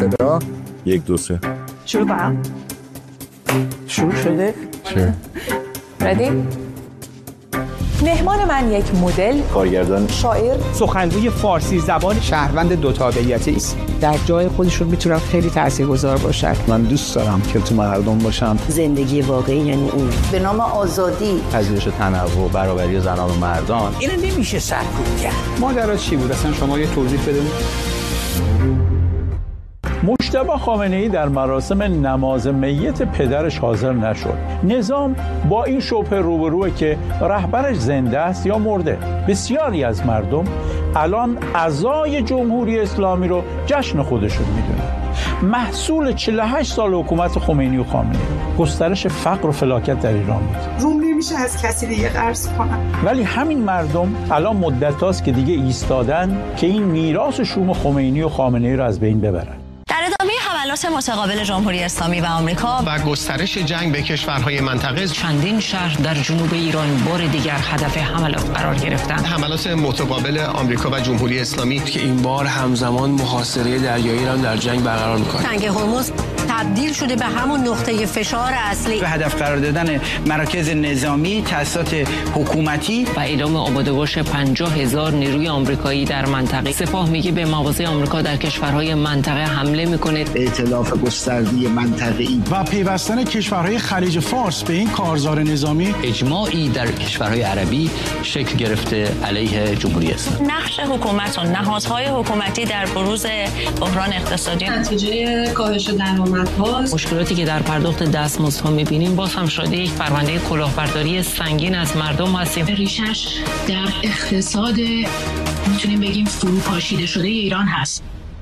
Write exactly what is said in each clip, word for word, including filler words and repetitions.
ابتدا یک دو سه شروع کنم. شروع شده؟ چه؟ ردی؟ مهمان من یک مدل، کارگردان، شاعر، سخنگوی فارسی زبان، شهروند دو تابعیتی است. در جای خودشون میتونن خیلی تاثیرگذار باشن. من دوست دارم که تو مردم باشم. زندگی واقعی یعنی این. به نام آزادی، پذیرش تنوع، برابری زنان و مردان. اینو نمیشه سرکوب کرد. ماجرا چی بود اصلا شما یه توضیح بدید. مجتبی خامنه‌ای در مراسم نماز میت پدرش حاضر نشد. نظام با این شبهه روبروه که رهبرش زنده است یا مرده. بسیاری از مردم الان عزای جمهوری اسلامی رو جشن خودشون میدونن. محصول چهل و هشت سال حکومت خمینی و خامنه‌ای، گسترش فقر و فلاکت در ایران بود. روم نمیشه از کسی دیگه قرض کنم. ولی همین مردم الان مدت هاست که دیگه ایستادن که این میراث شوم خمینی و خامنه‌ای رو از بین ببرن. در ادامه حملات متقابل جمهوری اسلامی و آمریکا و گسترش جنگ به کشورهای منطقه، چندین شهر در جنوب ایران بار دیگر هدف حملات قرار گرفتند. حملات متقابل آمریکا و جمهوری اسلامی که این بار همزمان محاصره دریایی را در جنگ برقرار می‌کنه. تنگ هرمز تبدیل شده به همون نقطه فشار اصلی. به هدف قرار دادن مراکز نظامی، تأسیسات حکومتی و اعلام آبادگوش پنجاه هزار نیروی آمریکایی در منطقه. سپاه میگه به مواضع آمریکا در کشورهای منطقه حمله میکنه. ائتلاف گسترده منطقه‌ای و پیوستن کشورهای خلیج فارس به این کارزار نظامی. اجماعی در کشورهای عربی شکل گرفته علیه جمهوری اسلامی. نقش حکومت و نهادهای حکومتی در بروز بحران اقتصادی نتیجه کاهش درآمدها، مشکلاتی که در پرداخت دستمزدها می‌بینیم باز هم شده یک پرونده کلاهبرداری سنگین از مردم هستیم. ریشش در اقتصاد میتونیم بگیم فروپاشیده شده ایران هست.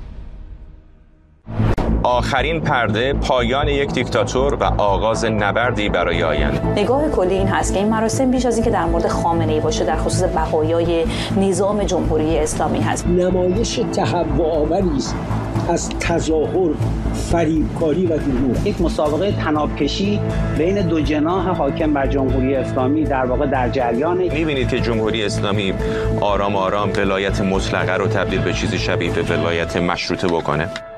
آخرین پرده، پایان یک دیکتاتور و آغاز نبردی برای آینده. نگاه کلی این هست که این مراسم بیش از اینکه در مورد خامنه‌ای باشه در خصوص بقایای نظام جمهوری اسلامی هست. نمایش تهوع‌آوری است از تظاهر، فریبکاری و دروغ. یک مسابقه طناب‌کشی بین دو جناح حاکم بر جمهوری اسلامی در واقع در جریانه. می‌بینید که جمهوری اسلامی آرام آرام ولایت مطلقه رو تبدیل به چیزی شبیه به ولایت مشروطه بکنه.